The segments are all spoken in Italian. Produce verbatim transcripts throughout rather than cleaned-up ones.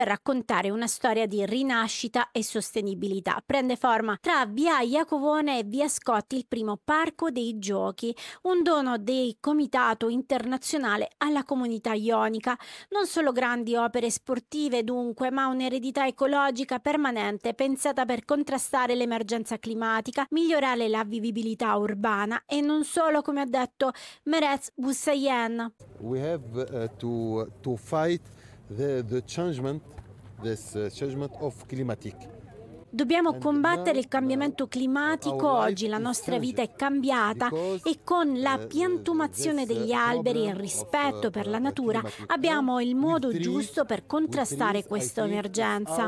per raccontare una storia di rinascita e sostenibilità. Prende forma tra via Iacovone e via Scotti il primo parco dei giochi, un dono del Comitato Internazionale alla comunità ionica. Non solo grandi opere sportive dunque, ma un'eredità ecologica permanente pensata per contrastare l'emergenza climatica, migliorare la vivibilità urbana e non solo, come ha detto Meretz Boussayen. We have uh, to to fight the the changement this uh, changement of climatic. Dobbiamo combattere il cambiamento climatico. Oggi la nostra vita è cambiata e con la piantumazione degli alberi e il rispetto per la natura abbiamo il modo giusto per contrastare questa emergenza.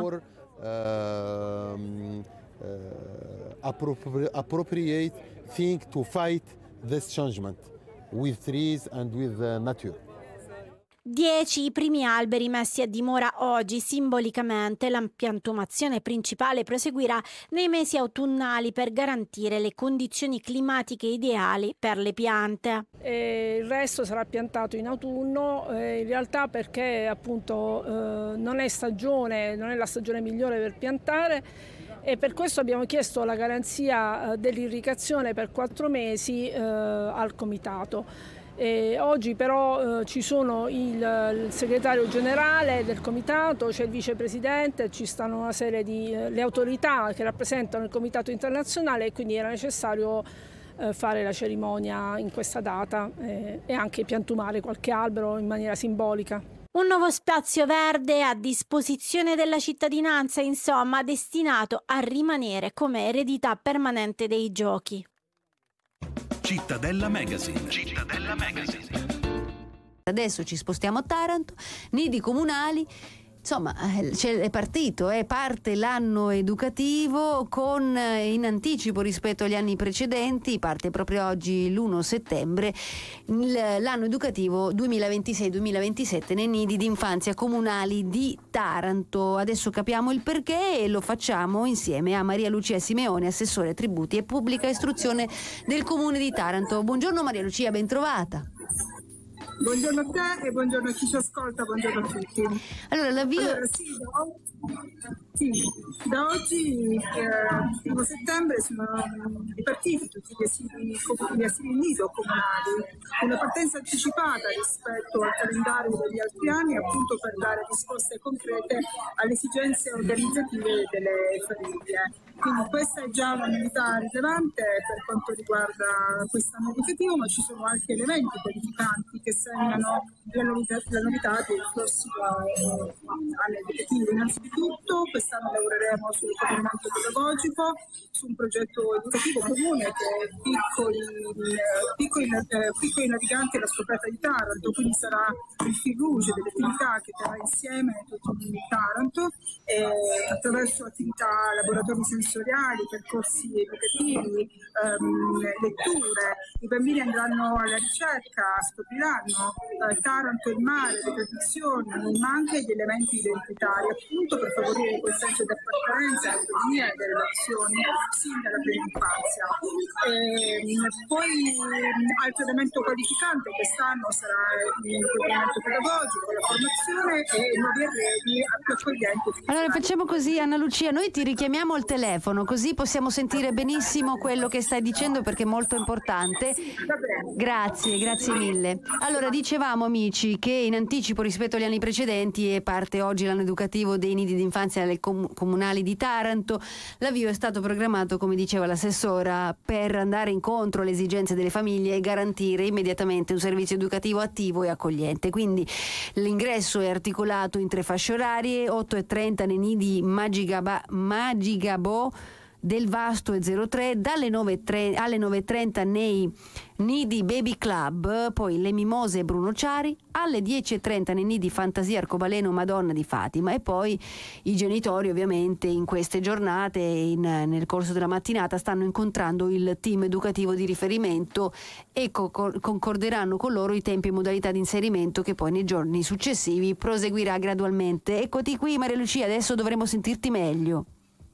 Appropriate thing to fight this changement with trees and with nature. Dieci i primi alberi messi a dimora oggi simbolicamente. La piantumazione principale proseguirà nei mesi autunnali per garantire le condizioni climatiche ideali per le piante. E il resto sarà piantato in autunno, eh, in realtà perché appunto eh, non è stagione, non è la stagione migliore per piantare. E per questo abbiamo chiesto la garanzia dell'irrigazione per quattro mesi eh, al comitato. E oggi però eh, ci sono il, il segretario generale del comitato, c'è il vicepresidente, ci stanno una serie di eh, le autorità che rappresentano il comitato internazionale e quindi era necessario eh, fare la cerimonia in questa data eh, e anche piantumare qualche albero in maniera simbolica. Un nuovo spazio verde a disposizione della cittadinanza, insomma, destinato a rimanere come eredità permanente dei giochi. Cittadella Magazine. Cittadella Magazine. Adesso ci spostiamo a Taranto, nidi comunali. Insomma, è partito, è parte l'anno educativo con in anticipo rispetto agli anni precedenti, parte proprio oggi l'primo settembre, l'anno educativo duemilaventisei duemilaventisette nei nidi d'infanzia comunali di Taranto. Adesso capiamo il perché e lo facciamo insieme a Maria Lucia Simeone, assessore tributi e pubblica istruzione del Comune di Taranto. Buongiorno Maria Lucia, ben trovata. Buongiorno a te e buongiorno a chi ci ascolta, buongiorno a tutti. Allora, l'avvio... Allora, sì, da, sì, da oggi, eh, primo settembre, sono ripartiti tutti gli asili, gli asili nido comunali, una partenza anticipata rispetto al calendario degli altri anni, appunto per dare risposte concrete alle esigenze organizzative delle famiglie. Quindi questa è già una novità rilevante per quanto riguarda quest'anno educativo, ma ci sono altri elementi qualificanti che segnano la novità, la novità del prossimo anno educativo. Innanzitutto quest'anno lavoreremo sul coordinamento pedagogico, su un progetto educativo comune che è Piccoli, piccoli, eh, piccoli Naviganti alla scoperta di Taranto, quindi sarà il fil rouge delle attività che terrà insieme tutto il Taranto eh, attraverso attività, laboratori sensoriali, percorsi educativi, ehm, letture. I bambini andranno alla ricerca, scopriranno eh, Taranto, il mare, le tradizioni, ma anche gli elementi identitari, appunto per favorire quel senso di appartenenza, autonomia e delle relazioni sin dalla prima infanzia. E, poi altro elemento qualificante quest'anno sarà il coordinamento pedagogico, la formazione e nuovi arredi più accoglienti. Allora facciamo così, Anna Lucia, noi ti richiamiamo al telefono così possiamo sentire benissimo quello che stai dicendo perché è molto importante. Grazie, grazie mille. Allora dicevamo amici che in anticipo rispetto agli anni precedenti e parte oggi l'anno educativo dei nidi d'infanzia del com- comunali di Taranto. L'avvio è stato programmato, come diceva l'assessora, per andare incontro alle esigenze delle famiglie e garantire immediatamente un servizio educativo attivo e accogliente. Quindi l'ingresso è articolato in tre fasce orarie: otto e trenta nei nidi Magigaba, Magigabo del Vasto e zero tre, dalle nove e tre alle nove e trenta nei nidi Baby Club, poi le Mimose e Bruno Ciari, alle dieci e trenta nei nidi Fantasia Arcobaleno Madonna di Fatima, e poi i genitori ovviamente in queste giornate in, nel corso della mattinata stanno incontrando il team educativo di riferimento e co- concorderanno con loro i tempi e modalità di inserimento che poi nei giorni successivi proseguirà gradualmente. Eccoti qui Maria Lucia, adesso dovremo sentirti meglio.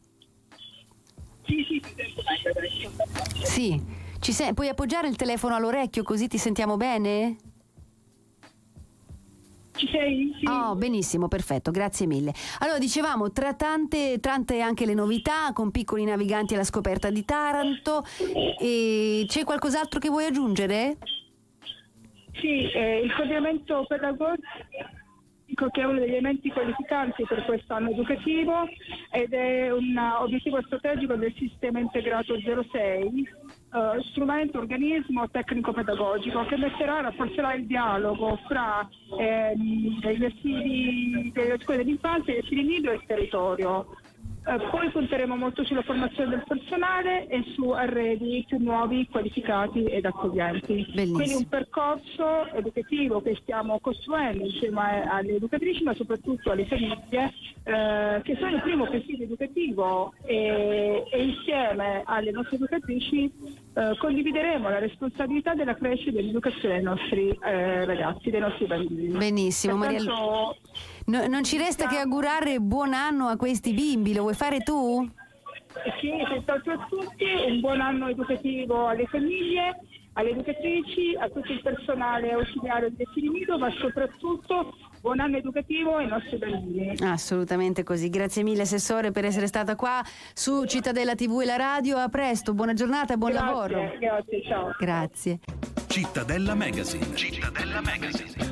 Sì, sì, ti sento meglio. Sì, ci sei, puoi appoggiare il telefono all'orecchio così ti sentiamo bene? Ci sei? Sì. Oh, benissimo, perfetto, grazie mille. Allora, dicevamo, tra tante, tante anche le novità, con piccoli naviganti alla scoperta di Taranto. E c'è qualcos'altro che vuoi aggiungere? Sì, eh, il coordinamento pedagogico, che è uno degli elementi qualificanti per quest'anno educativo ed è un obiettivo strategico del sistema integrato zero sei, eh, strumento, organismo tecnico-pedagogico che metterà, rafforzerà il dialogo fra ehm, gli asili delle scuole dell'infanzia, gli asili nido e il territorio. Eh, poi punteremo molto sulla formazione del personale e su arredi più nuovi, qualificati ed accoglienti. Bellissimo. Quindi un percorso educativo che stiamo costruendo insieme alle educatrici, ma soprattutto alle famiglie, eh, che sono il primo presidio educativo, e, e insieme alle nostre educatrici eh, condivideremo la responsabilità della crescita e dell'educazione dei nostri eh, ragazzi, dei nostri bambini. Benissimo, Maria Lu- Pertanto, No, non ci resta che augurare buon anno a questi bimbi, lo vuoi fare tu? sì, senz'altro a tutti, un buon anno educativo alle famiglie, alle educatrici, a tutto il personale ausiliario degli asili nido, ma soprattutto buon anno educativo ai nostri bambini. Assolutamente così. Grazie mille, Assessore, per essere stata qua su Cittadella tivù e la radio. A presto, buona giornata e buon Grazie, lavoro. Grazie, ciao. Grazie. Cittadella Magazine. Cittadella Magazine.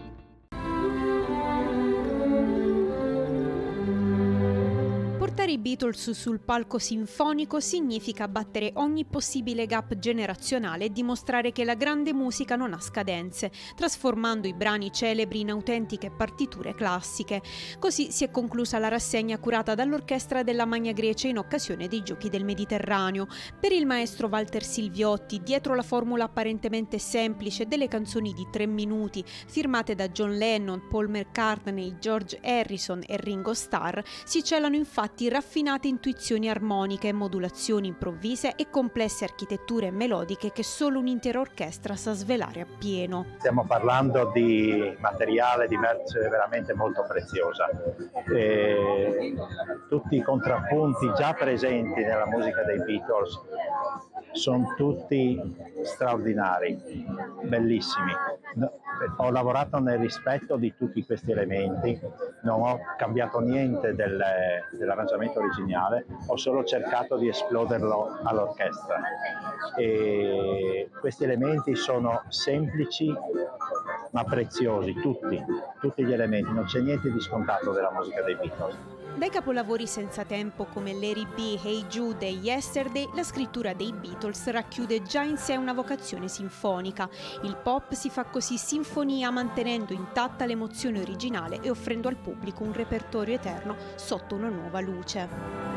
Portare i Beatles sul palco sinfonico significa battere ogni possibile gap generazionale e dimostrare che la grande musica non ha scadenze, trasformando i brani celebri in autentiche partiture classiche. Così si è conclusa la rassegna curata dall'Orchestra della Magna Grecia in occasione dei Giochi del Mediterraneo. Per il maestro Walter Silviotti, dietro la formula apparentemente semplice delle canzoni di tre minuti, firmate da John Lennon, Paul McCartney, George Harrison e Ringo Starr, si celano infatti raffinate intuizioni armoniche, modulazioni improvvise e complesse architetture melodiche che solo un'intera orchestra sa svelare appieno. Stiamo parlando di materiale, di merce veramente molto preziosa. E tutti i contrappunti già presenti nella musica dei Beatles sono tutti straordinari, bellissimi. Ho lavorato nel rispetto di tutti questi elementi, non ho cambiato niente del, dell'arrangiamento originale, ho solo cercato di esploderlo all'orchestra. E questi elementi sono semplici ma preziosi, tutti, tutti gli elementi, non c'è niente di scontato della musica dei Beatles. Dai capolavori senza tempo come Larry B, Hey Jude e Yesterday, la scrittura dei Beatles racchiude già in sé una vocazione sinfonica. Il pop si fa così sinfonia mantenendo intatta l'emozione originale e offrendo al pubblico un repertorio eterno sotto una nuova luce.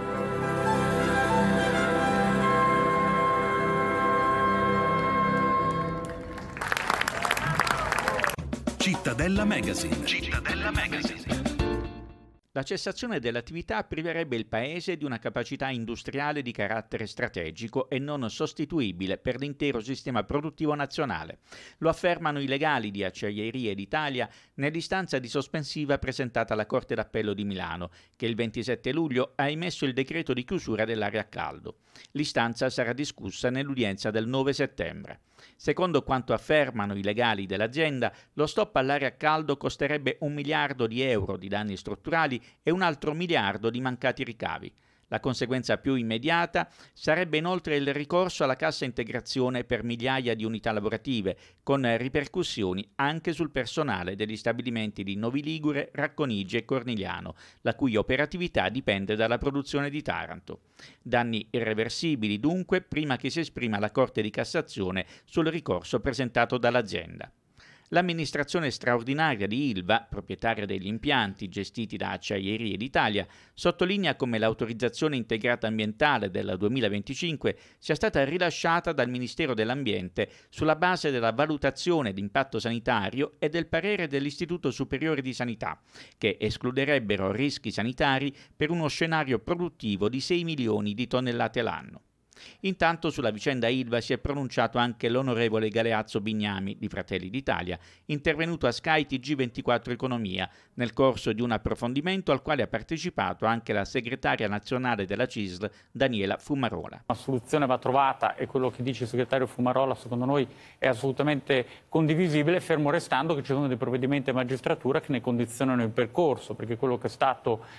Cittadella Magazine. Cittadella Magazine. La cessazione dell'attività priverebbe il Paese di una capacità industriale di carattere strategico e non sostituibile per l'intero sistema produttivo nazionale. Lo affermano i legali di Acciaierie d'Italia nell'istanza di sospensiva presentata alla Corte d'Appello di Milano, che il ventisette luglio ha emesso il decreto di chiusura dell'area a caldo. L'istanza sarà discussa nell'udienza del nove settembre. Secondo quanto affermano i legali dell'azienda, lo stop all'area a caldo costerebbe un miliardo di euro di danni strutturali e un altro miliardo di mancati ricavi. La conseguenza più immediata sarebbe inoltre il ricorso alla cassa integrazione per migliaia di unità lavorative, con ripercussioni anche sul personale degli stabilimenti di Novi Ligure, Racconigi e Cornigliano, la cui operatività dipende dalla produzione di Taranto. Danni irreversibili dunque prima che si esprima la Corte di Cassazione sul ricorso presentato dall'azienda. L'amministrazione straordinaria di Ilva, proprietaria degli impianti gestiti da Acciaierie d'Italia, sottolinea come l'autorizzazione integrata ambientale del duemilaventicinque sia stata rilasciata dal Ministero dell'Ambiente sulla base della valutazione di impatto sanitario e del parere dell'Istituto Superiore di Sanità, che escluderebbero rischi sanitari per uno scenario produttivo di sei milioni di tonnellate l'anno. Intanto sulla vicenda Ilva si è pronunciato anche l'onorevole Galeazzo Bignami di Fratelli d'Italia, intervenuto a Sky T G ventiquattro Economia, nel corso di un approfondimento al quale ha partecipato anche la segretaria nazionale della C I S L, Daniela Fumarola. La soluzione va trovata e quello che dice il segretario Fumarola secondo noi è assolutamente condivisibile, fermo restando che ci sono dei provvedimenti a magistratura che ne condizionano il percorso, perché quello che è stato